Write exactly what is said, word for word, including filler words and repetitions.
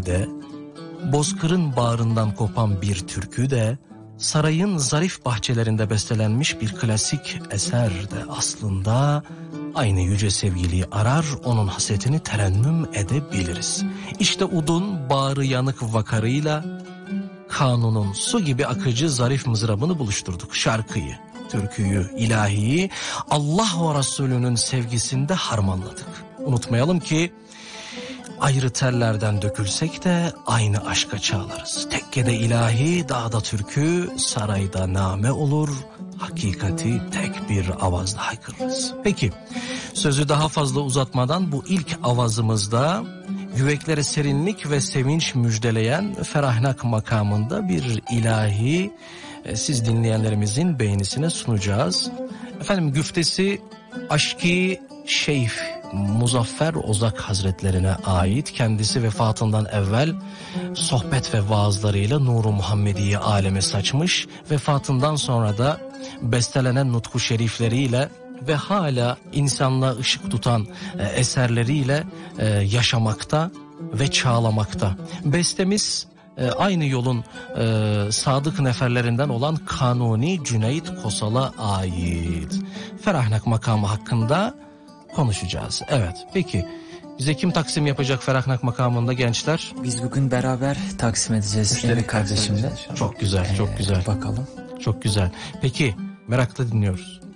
de, bozkırın bağrından kopan bir türkü de, sarayın zarif bahçelerinde bestelenmiş bir klasik eser de aslında aynı yüce sevgiliyi arar, onun hasretini terennüm edebiliriz. İşte udun bağrı yanık vakarıyla kanunun su gibi akıcı zarif mızrabını buluşturduk. Şarkıyı, türküyü, ilahiyi Allah ve Resulünün sevgisinde harmanladık. Unutmayalım ki ayrı tellerden dökülsek de aynı aşka çağlarız. Tekkede ilahi, dağda türkü, sarayda name olur, hakikati tek bir avazla haykırırız. Peki, sözü daha fazla uzatmadan bu ilk avazımızda yüreklere serinlik ve sevinç müjdeleyen Ferahnak makamında bir ilahi e, siz dinleyenlerimizin beğenisine sunacağız. Efendim güftesi Aşk-ı Şeyh Muzaffer Ozak Hazretlerine ait, kendisi vefatından evvel sohbet ve vaazlarıyla Nur-u Muhammedi'yi aleme saçmış, vefatından sonra da bestelenen nutku şerifleriyle ve hala insanlığa ışık tutan e, eserleriyle e, yaşamakta ve çağlamakta. Bestemiz e, aynı yolun e, sadık neferlerinden olan Kanuni Cüneyt Kosal'a ait. Ferahnak makamı hakkında konuşacağız. Evet, peki bize kim taksim yapacak Ferahnak makamında gençler? Biz bugün beraber taksim edeceğiz Emre kardeşimle. Çok güzel, çok güzel. Ee, bakalım. Çok güzel. Peki, merakla dinliyoruz.